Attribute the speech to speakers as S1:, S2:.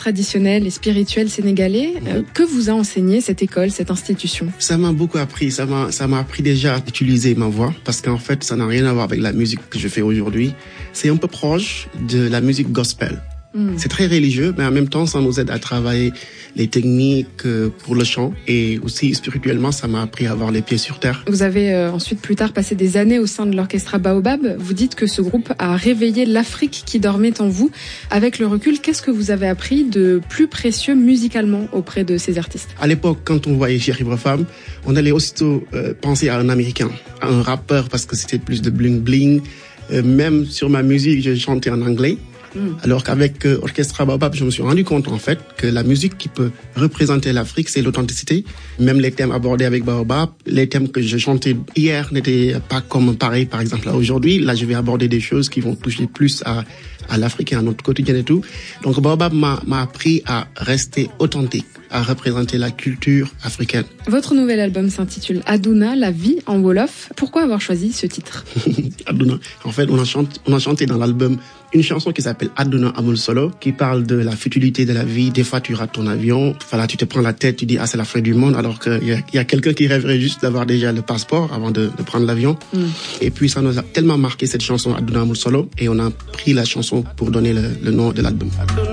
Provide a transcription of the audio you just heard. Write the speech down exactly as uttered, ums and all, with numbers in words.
S1: traditionnels et spirituels sénégalais.
S2: Mmh.
S1: Euh, que vous a enseigné cette école, cette institution?
S2: Ça m'a beaucoup appris. Ça m'a, ça m'a appris déjà à utiliser ma voix, parce qu'en fait, ça n'a rien à voir avec la musique que je fais aujourd'hui. C'est un peu proche de la musique gospel. Mmh. C'est très religieux, mais en même temps, ça nous aide à travailler les techniques pour le chant, et aussi spirituellement, ça m'a appris à avoir les pieds sur terre.
S1: Vous avez euh, ensuite plus tard passé des années au sein de l'orchestre Baobab. Vous dites que ce groupe a réveillé l'Afrique qui dormait en vous. Avec le recul, qu'est-ce que vous avez appris de plus précieux musicalement auprès de ces artistes?
S2: À l'époque, quand on voyait Cheikh Ibra Fall, on allait aussitôt euh, penser à un Américain, à un rappeur, parce que c'était plus de bling-bling. Euh, même sur ma musique, je chantais en anglais. Alors qu'avec euh, Orchestra Baobab, je me suis rendu compte en fait que la musique qui peut représenter l'Afrique, c'est l'authenticité. Même les thèmes abordés avec Baobab, les thèmes que je chantais hier n'étaient pas comme pareil, par exemple, là aujourd'hui. Là, je vais aborder des choses qui vont toucher plus à, à l'Afrique et à notre quotidien et tout. Donc Baobab m'a, m'a appris à rester authentique, à représenter la culture africaine.
S1: Votre nouvel album s'intitule Aduna, la vie en Wolof. Pourquoi avoir choisi ce titre?
S2: Aduna. En fait, on a, chanté, on a chanté dans l'album une chanson qui s'appelle Aduna Amul Solo, qui parle de la futilité de la vie. Des fois, tu rates ton avion. Voilà, tu te prends la tête, tu dis, ah, c'est la fin du monde, alors qu'il y a, il y a quelqu'un qui rêverait juste d'avoir déjà le passeport avant de, de prendre l'avion. Mm. Et puis, ça nous a tellement marqué, cette chanson Aduna Amul Solo, et on a pris la chanson pour donner le, le nom de l'album. Aduna.